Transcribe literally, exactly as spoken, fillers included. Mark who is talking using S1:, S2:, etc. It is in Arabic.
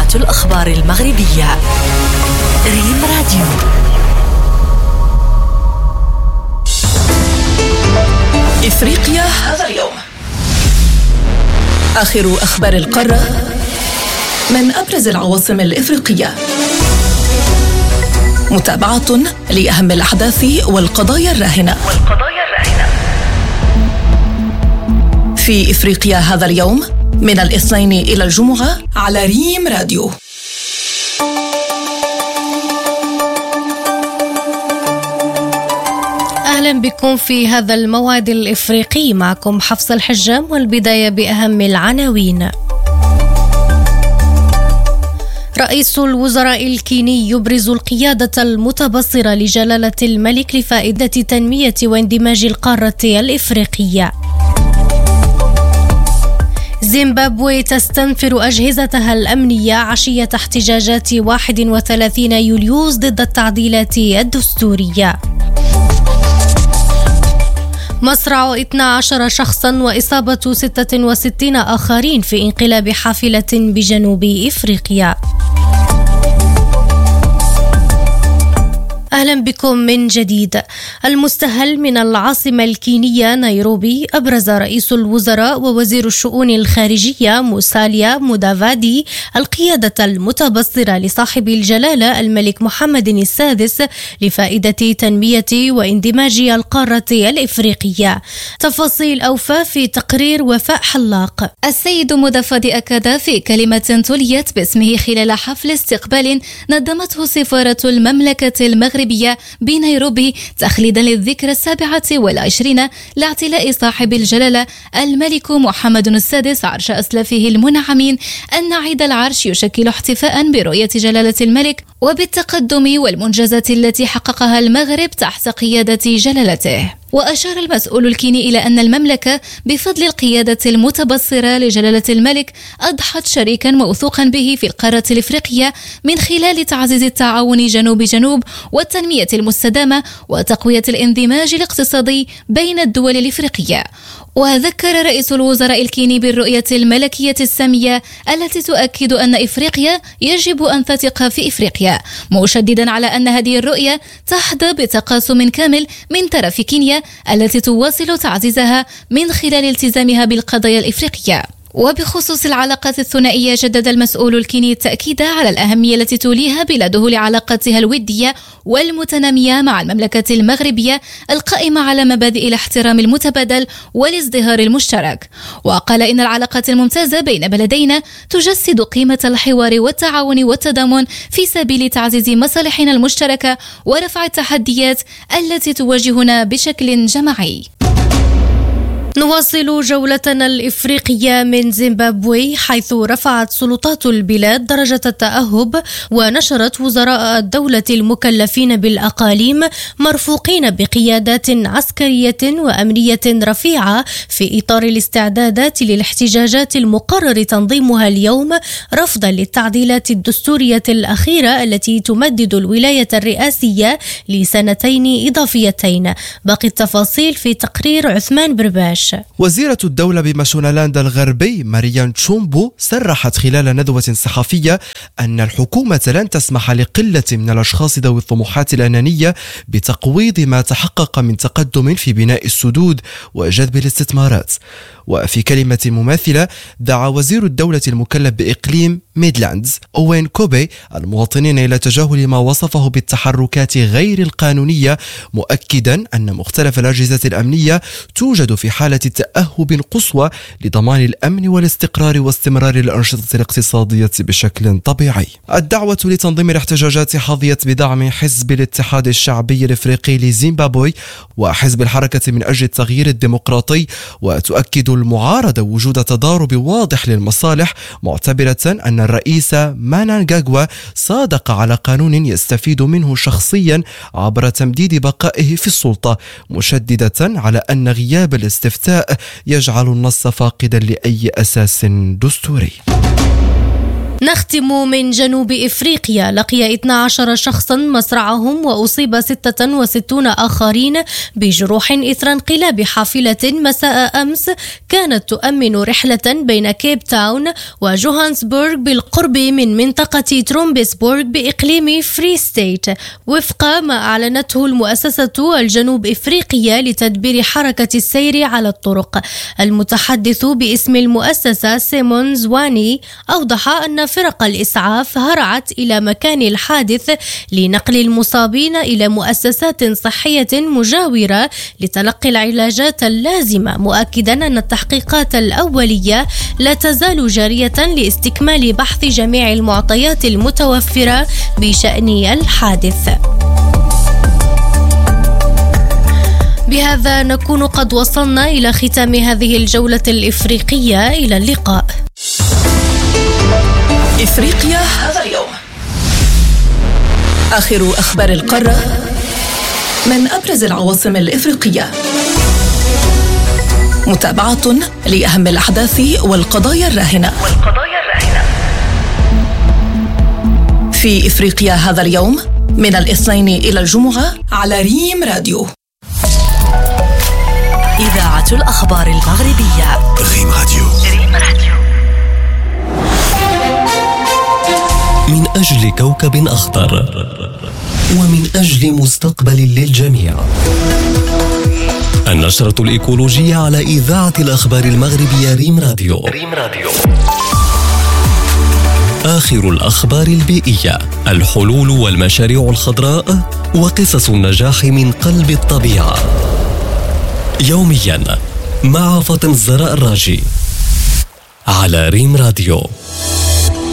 S1: موجز الأخبار المغربية. ريم راديو. إفريقيا هذا اليوم. آخر أخبار القارة من أبرز العواصم الإفريقية. متابعة لأهم الأحداث والقضايا الراهنة والقضايا الراهنة في إفريقيا هذا اليوم من الاثنين إلى الجمعة على ريم راديو.
S2: أهلا بكم في هذا الموعد الإفريقي، معكم حفصة الحجام، والبداية بأهم العناوين. رئيس الوزراء الكيني يبرز القيادة المتبصرة لجلالة الملك لفائدة تنمية واندماج القارة الإفريقية. زيمبابوي تستنفر أجهزتها الأمنية عشية احتجاجات واحد وثلاثين يوليوز ضد التعديلات الدستورية. مصرع اثنا عشر شخصا وإصابة ستة وستين آخرين في انقلاب حافلة بجنوب إفريقيا. أهلا بكم من جديد. المستهل من العاصمة الكينية نيروبي، أبرز رئيس الوزراء ووزير الشؤون الخارجية موساليا مودافادي القيادة المتبصرة لصاحب الجلالة الملك محمد السادس لفائدة تنمية واندماج القارة الإفريقية. تفاصيل أوفى في تقرير وفاء حلاق.
S3: السيد مودافادي أكد في كلمة تليت باسمه خلال حفل استقبال نظمته سفارة المملكة المغربية بنيروبي تخليدا للذكرى السابعة والعشرين لاعتلاء صاحب الجلالة الملك محمد السادس عرش أسلافه المنعمين، أن عيد العرش يشكل احتفاء برؤية جلالة الملك وبالتقدم والمنجزات التي حققها المغرب تحت قيادة جلالته. وأشار المسؤول الكيني إلى أن المملكة بفضل القيادة المتبصرة لجلالة الملك أضحت شريكا موثوقا به في القارة الإفريقية من خلال تعزيز التعاون جنوب جنوب والتنمية المستدامة وتقوية الانضماج الاقتصادي بين الدول الإفريقية. وذكر رئيس الوزراء الكيني بالرؤية الملكية السامية التي تؤكد أن إفريقيا يجب أن تثق في إفريقيا، مشددا على أن هذه الرؤية تحظى بتقاسم كامل من طرف كينيا التي تواصل تعزيزها من خلال التزامها بالقضايا الإفريقية. وبخصوص العلاقات الثنائية، جدد المسؤول الكيني التأكيد على الأهمية التي توليها بلاده لعلاقاتها الودية والمتنامية مع المملكة المغربية القائمة على مبادئ الاحترام المتبادل والازدهار المشترك. وقال إن العلاقات الممتازة بين بلدينا تجسد قيمة الحوار والتعاون والتضامن في سبيل تعزيز مصالحنا المشتركة ورفع التحديات التي تواجهنا بشكل جماعي.
S2: نواصل جولتنا الإفريقية من زيمبابوي، حيث رفعت سلطات البلاد درجة التأهب ونشرت وزراء الدولة المكلفين بالأقاليم مرفوقين بقيادات عسكرية وأمنية رفيعة في إطار الاستعدادات للاحتجاجات المقرر تنظيمها اليوم رفضا للتعديلات الدستورية الأخيرة التي تمدد الولاية الرئاسية لسنتين إضافيتين. باقي التفاصيل في تقرير عثمان برباش.
S4: وزيرة الدولة بماشونالاند الغربي ماريان تشومبو صرحت خلال ندوة صحفية أن الحكومة لن تسمح لقلة من الأشخاص ذوي الطموحات الأنانية بتقويض ما تحقق من تقدم في بناء السدود وجذب الاستثمارات. وفي كلمة مماثلة دعا وزير الدولة المكلف بإقليم ميدلاندز أوين كوبي المواطنين إلى تجاهل ما وصفه بالتحركات غير القانونية، مؤكدا أن مختلف الأجهزة الأمنية توجد في حالة تأهب قصوى لضمان الأمن والاستقرار واستمرار الأنشطة الاقتصادية بشكل طبيعي. الدعوة لتنظيم الاحتجاجات حظيت بدعم حزب الاتحاد الشعبي الإفريقي لزيمبابوي وحزب الحركة من أجل التغيير الديمقراطي، وتؤكد المعارضة وجود تضارب واضح للمصالح، معتبرة أن الرئيس مانانغاغوا صادق على قانون يستفيد منه شخصيا عبر تمديد بقائه في السلطة، مشددة على أن غياب الاستفتاء يجعل النص فاقدا لأي أساس دستوري.
S2: نختم من جنوب إفريقيا. لقي اثنا عشر شخصا مصرعهم وأصيب ستة وستين آخرين بجروح إثر انقلاب حافلة مساء أمس كانت تؤمن رحلة بين كيب تاون وجوهانسبورغ بالقرب من منطقة ترومبسبورغ بإقليم فري ستيت، وفق ما أعلنته المؤسسة الجنوب إفريقية لتدبير حركة السير على الطرق. المتحدث باسم المؤسسة سيمون زواني أوضح أن فرق الإسعاف هرعت إلى مكان الحادث لنقل المصابين إلى مؤسسات صحية مجاورة لتلقي العلاجات اللازمة، مؤكدا أن التحقيقات الأولية لا تزال جارية لاستكمال بحث جميع المعطيات المتوفرة بشأن الحادث. بهذا نكون قد وصلنا إلى ختام هذه الجولة الإفريقية. إلى اللقاء.
S1: إفريقيا هذا اليوم، آخر أخبار القارة من أبرز العواصم الإفريقية، متابعة لأهم الأحداث والقضايا الراهنة في إفريقيا هذا اليوم من الاثنين إلى الجمعة على ريم راديو، إذاعة الأخبار المغربية. ريم راديو. ريم راديو.
S5: من أجل كوكب أخضر ومن أجل مستقبل للجميع. النشرة الإيكولوجية على إذاعة الأخبار المغربية ريم راديو. ريم راديو. آخر الأخبار البيئية، الحلول والمشاريع الخضراء وقصص النجاح من قلب الطبيعة. يوميا مع فاطمة الزهراء الراجي على ريم راديو.